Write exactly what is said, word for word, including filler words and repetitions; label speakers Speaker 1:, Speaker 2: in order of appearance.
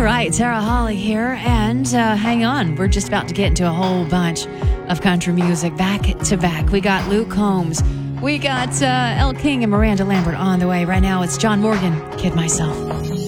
Speaker 1: right, Sarah Holly here, and uh, hang on, we're just about to get into a whole bunch of country music back to back. We got Luke Combs, we got uh, Elle King and Miranda Lambert on the way. Right now, it's John Morgan, Kid Myself.